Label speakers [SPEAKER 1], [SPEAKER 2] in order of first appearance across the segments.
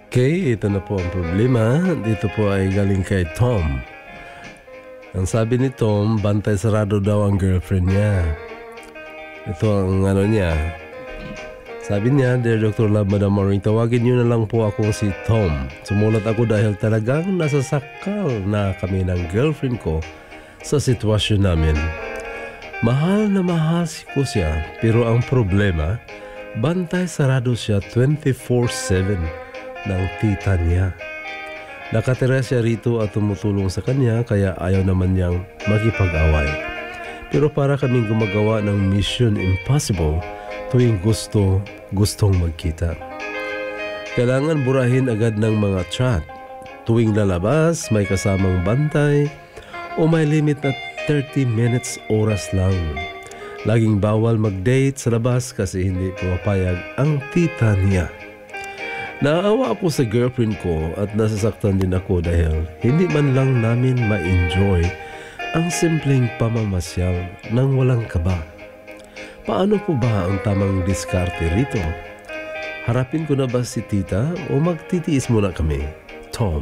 [SPEAKER 1] Okay, ito na po ang problema. Dito po ay galing kay Tom. Ang sabi ni Tom, bantay sarado daw ang girlfriend niya. Ito ang ano niya. Sabi niya, Dear Dr. Love, Madam Maureen, tawagin niyo na lang po ako si Tom. Sumulat ako dahil talagang nasasakal na kami ng girlfriend ko sa sitwasyon namin. Mahal na mahal ko siya, pero ang problema, bantay sarado siya 24/7 ng tita niya. Nakatira siya rito at tumutulong sa kanya kaya ayaw naman niyang makipag-away. Pero para kaming gumagawa ng Mission Impossible tuwing gustong magkita. Kailangan burahin agad ng mga chat. Tuwing lalabas, may kasamang bantay o may limit na 30 minutes oras lang. Laging bawal mag-date sa labas kasi hindi pumapayag ang tita niya. Naawa ako sa girlfriend ko at nasasaktan din ako dahil hindi man lang namin ma-enjoy ang simpleng pamamasyal ng walang kaba. Paano po ba ang tamang diskarte rito? Harapin ko na ba si tita o magtitiis muna kami? Tom.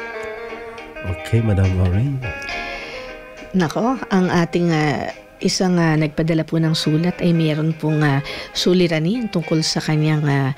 [SPEAKER 1] Okay, Madam Maureen.
[SPEAKER 2] Nako, ang ating isang nagpadala po ng sulat ay mayroon pong suliranin tungkol sa kanyang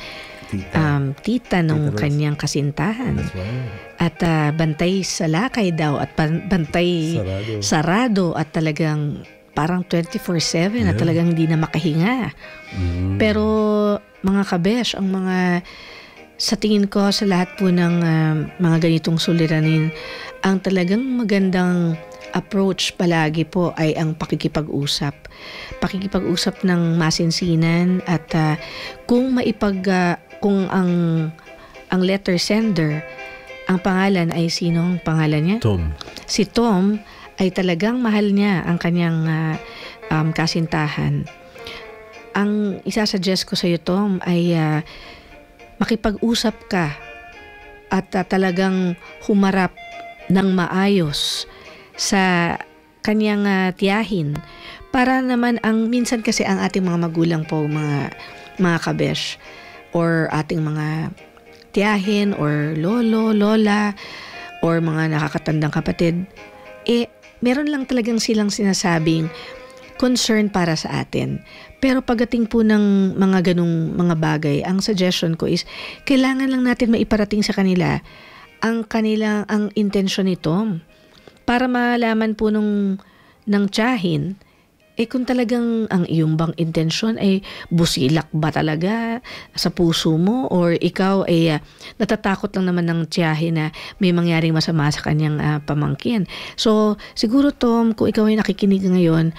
[SPEAKER 2] tita nung kanyang kasintahan. At bantay sa lakay daw at bantay sarado at talagang parang 24/7 at talagang hindi na makahinga. Pero mga kabesh, ang mga sa tingin ko sa lahat po ng mga ganitong suliranin, ang talagang magandang approach palagi po ay ang pakikipag-usap. Pakikipag-usap ng masinsinan at kung kung ang letter sender, ang pangalan ay sino ang pangalan niya?
[SPEAKER 1] Tom.
[SPEAKER 2] Si Tom ay talagang mahal niya ang kanyang kasintahan. Ang isasuggest ko sa iyo, Tom, ay makipag-usap ka at talagang humarap ng maayos sa kanyang tiyahin para naman minsan kasi ang ating mga magulang po, mga kabesh, or ating mga tiyahin or lolo, lola, or mga nakakatandang kapatid, meron lang talagang silang sinasabing concern para sa atin. Pero pagdating po ng mga ganung mga bagay, ang suggestion ko is kailangan lang natin maiparating sa kanila ang intensyon nito para malaman po ng tiyahin kung talagang ang iyong bang intensyon ay busilak ba talaga sa puso mo or ikaw ay natatakot lang naman ng tiyahin na may mangyaring masama sa kanyang pamangkin. So, siguro Tom, kung ikaw ay nakikinig ngayon,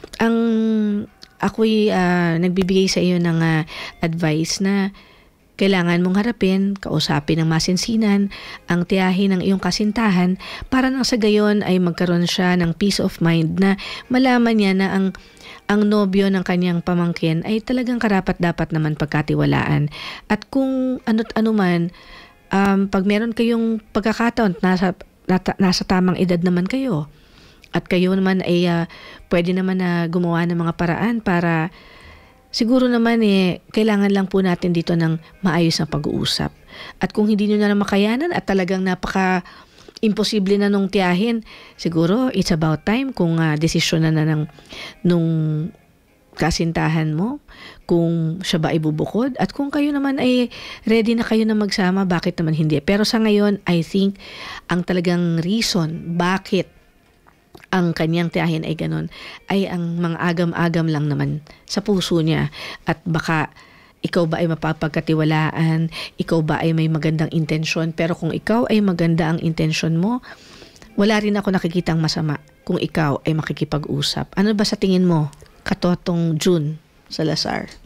[SPEAKER 2] ako'y nagbibigay sa iyo ng advice na kailangan mong harapin, kausapin ng masinsinan ang tiyahin ng iyong kasintahan para nang sa gayon ay magkaroon siya ng peace of mind na malaman niya na ang nobyo ng kanyang pamangkin ay talagang karapat-dapat naman pagkatiwalaan. At kung ano't ano man, pag meron kayong pagkakataon, nasa tamang edad naman kayo at kayo naman ay pwede naman na gumawa ng mga paraan para siguro naman kailangan lang po natin dito ng maayos na pag-uusap. At kung hindi nyo na makayanan at talagang imposible na nung tiyahin, siguro it's about time kung desisyon na nung kasintahan mo, kung siya ba ay bubukod, at kung kayo naman ay ready na kayo na magsama, bakit naman hindi? Pero sa ngayon, I think ang talagang reason bakit ang kanyang tiyahin ay ganon, ay ang mga agam-agam lang naman sa puso niya. At baka ikaw ba ay mapapagkatiwalaan, ikaw ba ay may magandang intensyon, pero kung ikaw ay maganda ang intensyon mo, wala rin ako nakikitang masama kung ikaw ay makikipag-usap. Ano ba sa tingin mo, Katotong June Salazar?